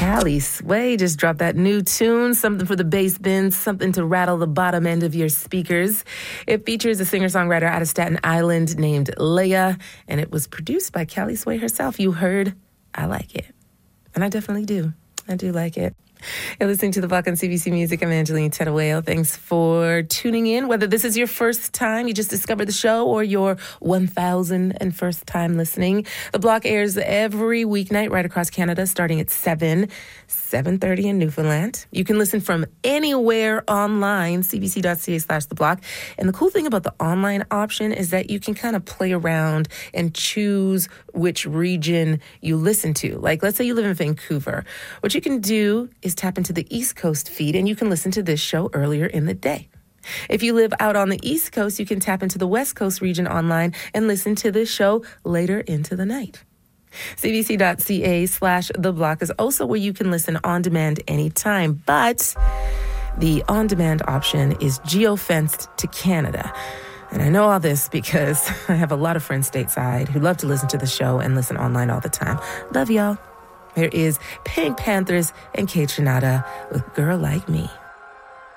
Callie Sway just dropped that new tune, something for the bass bins, something to rattle the bottom end of your speakers. It features a singer-songwriter out of Staten Island named Leia, and it was produced by Callie Sway herself. You heard, I like it. And I definitely do. I do like it. You're listening to The Block on CBC Music. I'm Angeline Tettaweo. Thanks for tuning in. Whether this is your first time, you just discovered the show, or your 1,001st time listening, The Block airs every weeknight right across Canada, starting at 7:30 in Newfoundland. You can listen from anywhere online, cbc.ca/The Block. And the cool thing about the online option is that you can kind of play around and choose which region you listen to. Like, let's say you live in Vancouver. What you can do is tap into the East Coast feed, and you can listen to this show earlier in the day. If you live out on the East Coast, you can tap into the West Coast region online and listen to this show later into the night. cbc.ca/The Block is also where you can listen on demand anytime, but the on-demand option is geo-fenced to Canada. And I know all this because I have a lot of friends stateside who love to listen to the show and listen online all the time. Love y'all. Here is Pink Panthers and Kate Shinada with Girl Like Me.